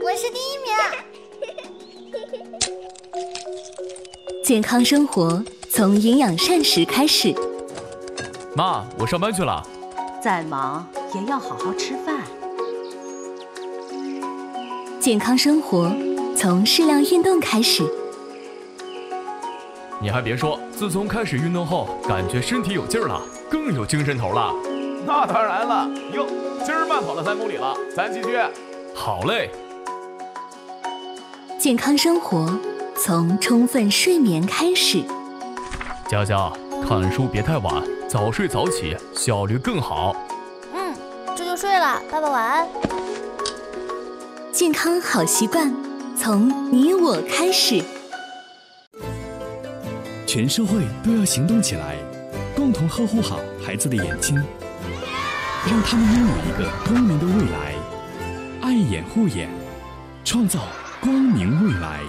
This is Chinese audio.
我是第1名。 健康生活从营养膳食开始。 妈，我上班去了。 再忙也要好好吃饭。 健康生活从适量运动开始。 你还别说，自从开始运动后，感觉身体有劲儿了，更有精神头了。 那当然了，哟，今儿慢跑了3公里了，咱继续。 好嘞。 健康生活从充分睡眠开始。 佳佳，看书别太晚，早睡早起，效率更好。 这就睡了，爸爸晚安。 健康好习惯从你我开始。 全社会都要行动起来，共同呵护好孩子的眼睛，让他们拥有一个光明的未来。爱眼护眼，创造光明未来。